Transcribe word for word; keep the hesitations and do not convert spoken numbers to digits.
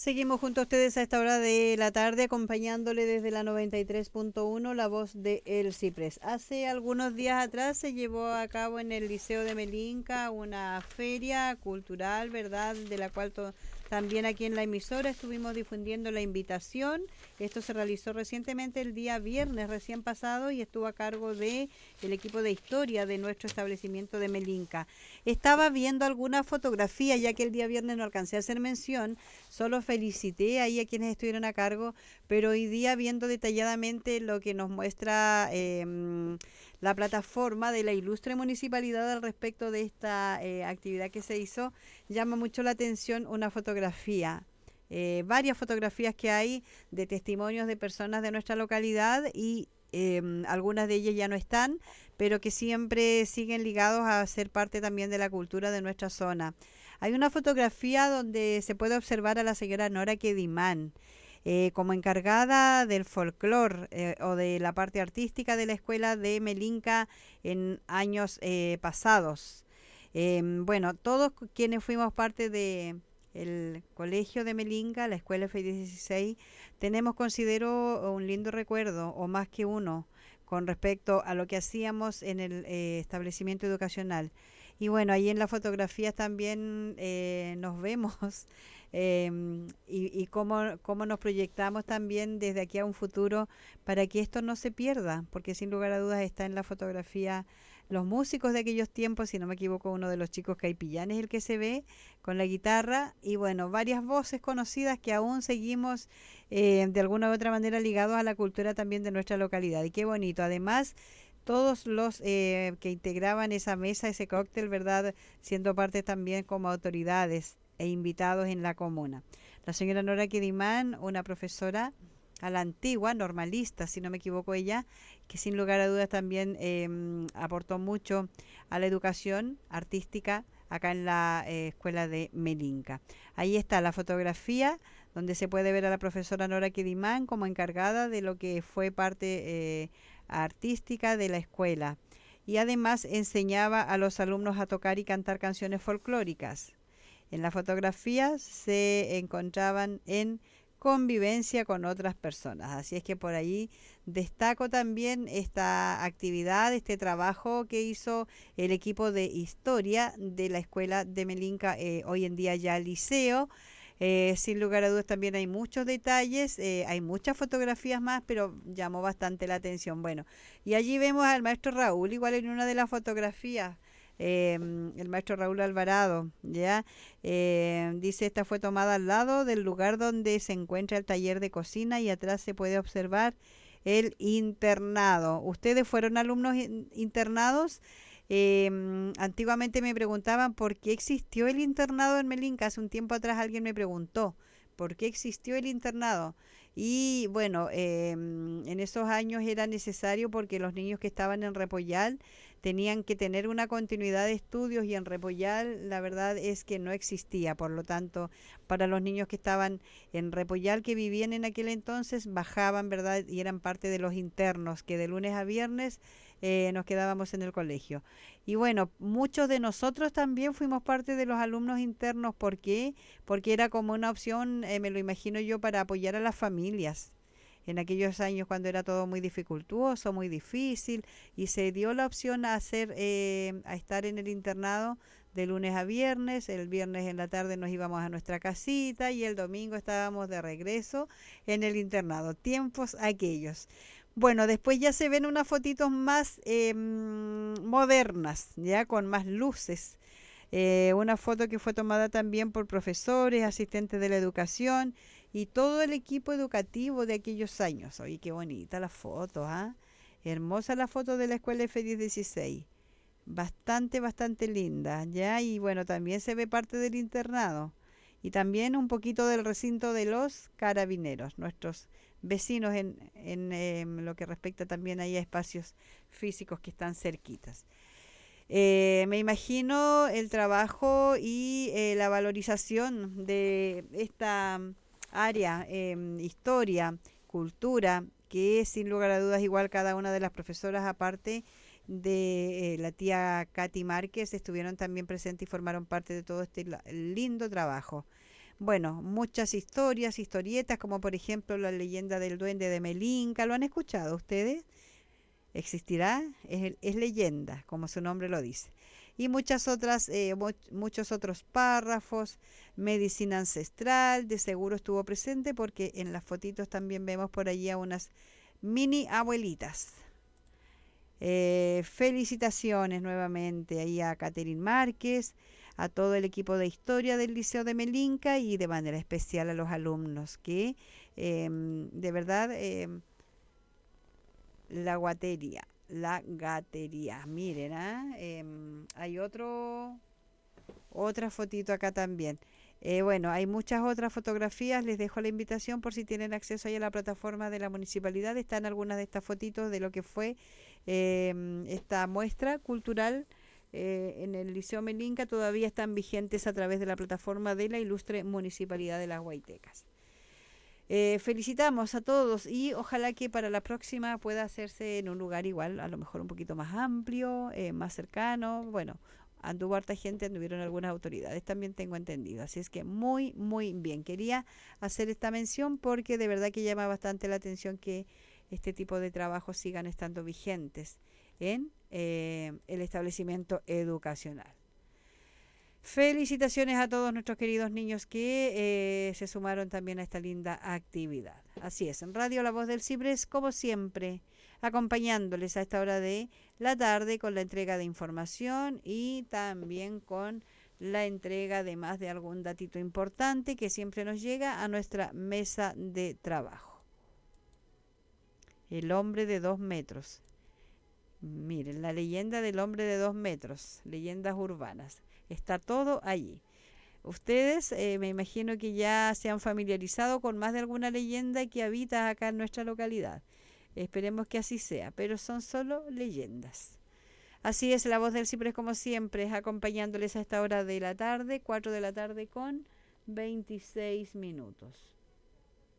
Seguimos junto a ustedes a esta hora de la tarde, acompañándole desde la noventa y tres punto uno, la voz de El Ciprés. Hace algunos días atrás se llevó a cabo en el Liceo de Melinca una feria cultural, ¿verdad?, de la cual to- también aquí en la emisora estuvimos difundiendo la invitación. Esto se realizó recientemente el día viernes recién pasado y estuvo a cargo de el equipo de historia de nuestro establecimiento de Melinca. Estaba viendo alguna fotografía, ya que el día viernes no alcancé a hacer mención. Solo felicité ahí a quienes estuvieron a cargo, pero hoy día viendo detalladamente lo que nos muestra eh, la plataforma de la ilustre municipalidad al respecto de esta eh, actividad que se hizo, llama mucho la atención una fotografía. Eh, varias fotografías que hay de testimonios de personas de nuestra localidad y eh, algunas de ellas ya no están, pero que siempre siguen ligados a ser parte también de la cultura de nuestra zona. Hay una fotografía donde se puede observar a la señora Nora Quedimán eh, como encargada del folclore eh, o de la parte artística de la escuela de Melinca en años eh, pasados. Eh, bueno, todos quienes fuimos parte de el colegio de Melinca, la escuela F dieciséis, tenemos, considero, un lindo recuerdo, o más que uno, con respecto a lo que hacíamos en el eh, establecimiento educacional. Y bueno, ahí en las fotografías también eh, nos vemos eh, y, y cómo, cómo nos proyectamos también desde aquí a un futuro para que esto no se pierda, porque sin lugar a dudas está en la fotografía los músicos de aquellos tiempos, si no me equivoco, uno de los chicos Caipillán es el que se ve con la guitarra y bueno, varias voces conocidas que aún seguimos eh, de alguna u otra manera ligados a la cultura también de nuestra localidad. Y qué bonito, además todos los eh, que integraban esa mesa, ese cóctel, ¿verdad?, siendo parte también como autoridades e invitados en la comuna. La señora Nora Quedimán, una profesora a la antigua, normalista, si no me equivoco ella, que sin lugar a dudas también eh, aportó mucho a la educación artística acá en la eh, escuela de Melinca. Ahí está la fotografía donde se puede ver a la profesora Nora Quedimán como encargada de lo que fue parte eh, artística de la escuela y además enseñaba a los alumnos a tocar y cantar canciones folclóricas. En la fotografía se encontraban en convivencia con otras personas. Así es que por ahí destaco también esta actividad, este trabajo que hizo el equipo de historia de la escuela de Melinca, eh, hoy en día ya liceo. Eh, sin lugar a dudas también hay muchos detalles, eh, hay muchas fotografías más, pero llamó bastante la atención. Bueno, y allí vemos al maestro Raúl, igual en una de las fotografías, eh, el maestro Raúl Alvarado, ¿ya? Eh, dice, esta fue tomada al lado del lugar donde se encuentra el taller de cocina y atrás se puede observar el internado. ¿Ustedes fueron alumnos in- internados? Eh, antiguamente me preguntaban por qué existió el internado en Melinca. Hace un tiempo atrás alguien me preguntó por qué existió el internado. Y bueno, eh, en esos años era necesario porque los niños que estaban en Repollal tenían que tener una continuidad de estudios y en Repollal la verdad es que no existía. Por lo tanto, para los niños que estaban en Repollal, que vivían en aquel entonces, bajaban, ¿verdad? Y eran parte de los internos que de lunes a viernes eh, nos quedábamos en el colegio. Y bueno, muchos de nosotros también fuimos parte de los alumnos internos. ¿Por qué? Porque era como una opción, eh, me lo imagino yo, para apoyar a las familias en aquellos años cuando era todo muy dificultuoso, muy difícil, y se dio la opción a hacer, eh, a estar en el internado de lunes a viernes. El viernes en la tarde nos íbamos a nuestra casita y el domingo estábamos de regreso en el internado. Tiempos aquellos. Bueno, después ya se ven unas fotitos más eh, modernas, ya con más luces. Eh, una foto que fue tomada también por profesores, asistentes de la educación y todo el equipo educativo de aquellos años. Oye, qué bonita la foto, ¿ah? Hermosa la foto de la escuela F dieciséis. Bastante, bastante linda, ¿ya? Y bueno, también se ve parte del internado. Y también un poquito del recinto de los carabineros, nuestros vecinos en, en eh, lo que respecta también ahí a espacios físicos que están cerquitas. Eh, me imagino el trabajo y eh, la valorización de esta área, eh, historia, cultura, que es sin lugar a dudas igual cada una de las profesoras, aparte de eh, la tía Katy Márquez, estuvieron también presentes y formaron parte de todo este lindo trabajo. Bueno, muchas historias, historietas, como por ejemplo la leyenda del duende de Melinka. ¿Lo han escuchado ustedes? Existirá, es, es leyenda, como su nombre lo dice. Y muchas otras, eh, mu muchos otros párrafos, medicina ancestral, de seguro estuvo presente porque en las fotitos también vemos por allí a unas mini abuelitas. Eh, felicitaciones nuevamente ahí a Catherine Márquez, a todo el equipo de historia del Liceo de Melinca y de manera especial a los alumnos que eh, de verdad eh, la guatería, la gatería, miren, ¿ah? Eh, hay otro, otra fotito acá también. Eh, bueno, hay muchas otras fotografías, les dejo la invitación por si tienen acceso ahí a la plataforma de la municipalidad, están algunas de estas fotitos de lo que fue eh, esta muestra cultural eh, en el Liceo Melinca, todavía están vigentes a través de la plataforma de la ilustre Municipalidad de Las Guaitecas. Eh, felicitamos a todos y ojalá que para la próxima pueda hacerse en un lugar igual, a lo mejor un poquito más amplio, eh, más cercano. Bueno, anduvo harta gente, anduvieron algunas autoridades, también tengo entendido. Así es que muy, muy bien. Quería hacer esta mención porque de verdad que llama bastante la atención que este tipo de trabajos sigan estando vigentes en eh, el establecimiento educacional. Felicitaciones a todos nuestros queridos niños que eh, se sumaron también a esta linda actividad. Así es, en Radio La Voz del Cipres, como siempre, acompañándoles a esta hora de la tarde con la entrega de información y también con la entrega de más de algún datito importante que siempre nos llega a nuestra mesa de trabajo. El hombre de dos metros. Miren, la leyenda del hombre de dos metros, leyendas urbanas. Está todo allí. Ustedes eh, me imagino que ya se han familiarizado con más de alguna leyenda que habita acá en nuestra localidad. Esperemos que así sea, pero son solo leyendas. Así es, La Voz del Ciprés como siempre, acompañándoles a esta hora de la tarde, cuatro de la tarde con veintiséis minutos.